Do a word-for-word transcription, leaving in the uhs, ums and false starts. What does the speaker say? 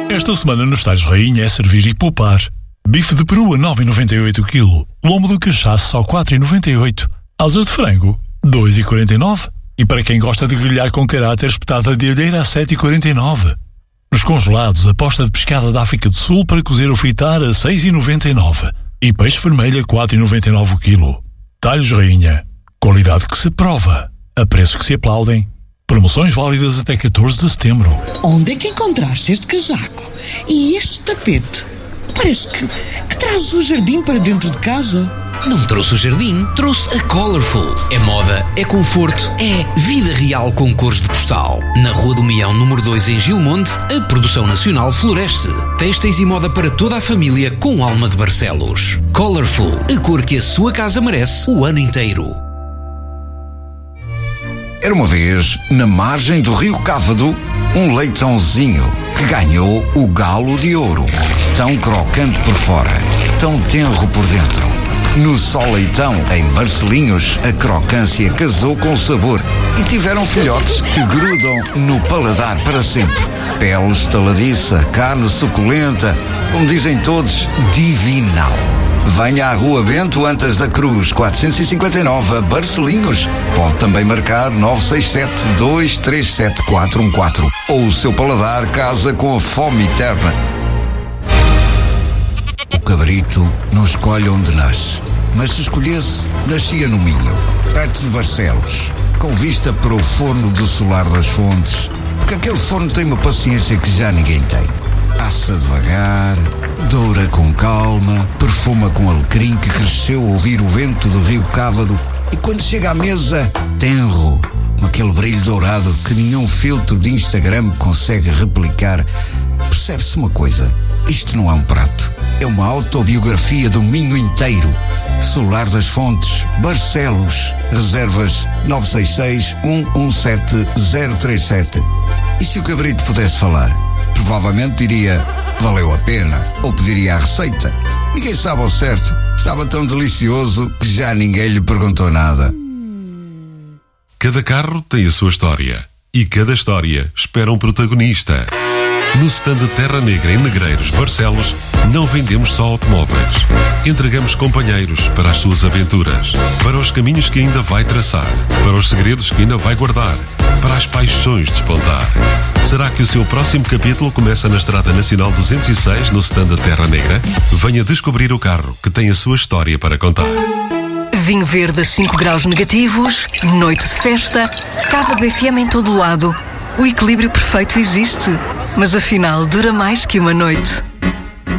Esta semana nos Talhos Rainha é servir e poupar. Bife de peru a nove e noventa e oito o quilo. Lombo do cachaço só quatro e noventa e oito. Asas de frango, dois e quarenta e nove. E para quem gosta de grelhar com caráter, espetada de alheira a sete e quarenta e nove. Nos congelados, a posta de pescada da África do Sul para cozer ou fritar a seis e noventa e nove. E peixe vermelho a quatro e noventa e nove o quilo. Talhos Rainha. Qualidade que se prova. A preços que se aplaudem. Promoções válidas até catorze de setembro. Onde é que encontraste este casaco? E este tapete? Parece que, que trazes o jardim para dentro de casa. Não trouxe o jardim, trouxe a Colorful. É moda, é conforto, é vida real com cores de postal. Na Rua do Mião, número dois, em Gilmonte, a produção nacional floresce. Têxteis e moda para toda a família com alma de Barcelos. Colorful, a cor que a sua casa merece o ano inteiro. Era uma vez, na margem do rio Cávado, um leitãozinho que ganhou o galo de ouro. Tão crocante por fora, tão tenro por dentro. No Só Leitão, em Barcelinhos, a crocância casou com o sabor e tiveram filhotes que grudam no paladar para sempre. Pele estaladiça, carne suculenta, como dizem todos, divinal. Venha à Rua Bento Antas da Cruz, quatrocentos e cinquenta e nove, a Barcelinhos. Pode também marcar nove seis sete, dois três sete, quatro um quatro. Ou o seu paladar casa com a fome eterna. O cabrito não escolhe onde nasce, mas se escolhesse, nascia no Minho, perto de Barcelos, com vista para o forno do Solar das Fontes, porque aquele forno tem uma paciência que já ninguém tem. Assa devagar, doura com calma, perfuma com alecrim que cresceu a ouvir o vento do rio Cávado, e quando chega à mesa, tenro, com aquele brilho dourado que nenhum filtro de Instagram consegue replicar. Percebe-se uma coisa, isto não é um prato, é uma autobiografia do Minho inteiro. Solar das Fontes, Barcelos, reservas nove seis seis, um um sete, zero três sete. E se o cabrito pudesse falar? Provavelmente diria, valeu a pena, ou pediria a receita. Ninguém sabe ao certo, estava tão delicioso que já ninguém lhe perguntou nada. Cada carro tem a sua história, e cada história espera um protagonista. No stand Terra Negra em Negreiros, Barcelos, não vendemos só automóveis. Entregamos companheiros para as suas aventuras, para os caminhos que ainda vai traçar, para os segredos que ainda vai guardar, para as paixões despontar. Será que o seu próximo capítulo começa na Estrada Nacional duzentos e seis, no stand Terra Negra? Venha descobrir o carro que tem a sua história para contar. Vinho verde a cinco graus negativos, noite de festa, Cava B F M em todo lado. O equilíbrio perfeito existe, mas afinal dura mais que uma noite.